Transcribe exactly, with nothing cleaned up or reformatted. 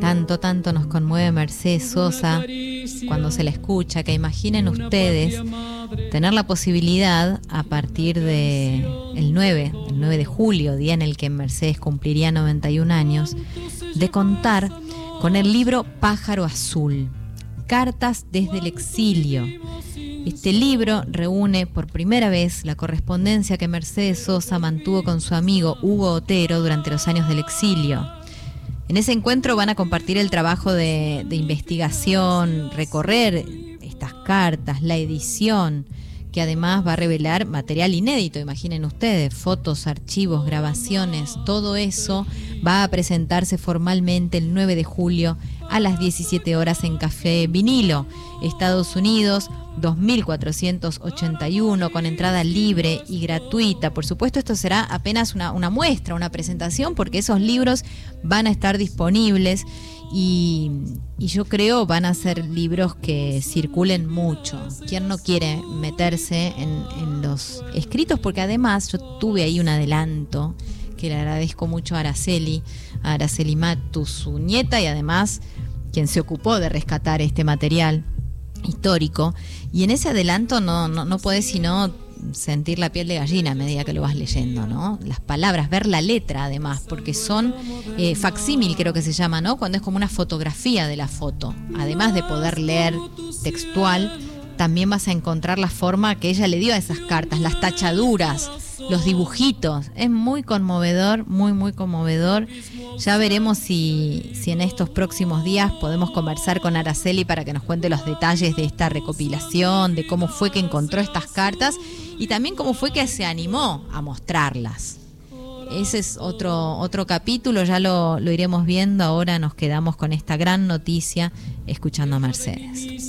tanto, tanto nos conmueve Mercedes Sosa cuando se la escucha, que imaginen ustedes tener la posibilidad a partir de el nueve, el nueve de julio, día en el que Mercedes cumpliría noventa y un años, de contar con el libro Pájaro Azul, Cartas desde el Exilio. Este libro reúne por primera vez la correspondencia que Mercedes Sosa mantuvo con su amigo Hugo Otero durante los años del exilio. En ese encuentro van a compartir el trabajo de, de investigación, recorrer estas cartas, la edición, que además va a revelar material inédito, imaginen ustedes, fotos, archivos, grabaciones, todo eso va a presentarse formalmente el nueve de julio a las diecisiete horas en Café Vinilo, Estados Unidos, dos mil cuatrocientos ochenta y uno, con entrada libre y gratuita. Por supuesto, esto será apenas una, una muestra, una presentación, porque esos libros van a estar disponibles y, y yo creo van a ser libros que circulen mucho. ¿Quién no quiere meterse en, en los escritos? Porque además yo tuve ahí un adelanto que le agradezco mucho a Araceli, a Araceli Matus, su nieta, y además quien se ocupó de rescatar este material histórico, y en ese adelanto no, no, no podés sino sentir la piel de gallina a medida que lo vas leyendo, ¿no? Las palabras, ver la letra además, porque son eh, facsímil, creo que se llama, ¿no? Cuando es como una fotografía de la foto. Además de poder leer textual, también vas a encontrar la forma que ella le dio a esas cartas, las tachaduras, los dibujitos. Es muy conmovedor, muy, muy conmovedor. Ya veremos si, si en estos próximos días podemos conversar con Araceli para que nos cuente los detalles de esta recopilación, de cómo fue que encontró estas cartas y también cómo fue que se animó a mostrarlas. Ese es otro, otro capítulo, ya lo, lo iremos viendo. Ahora nos quedamos con esta gran noticia escuchando a Mercedes.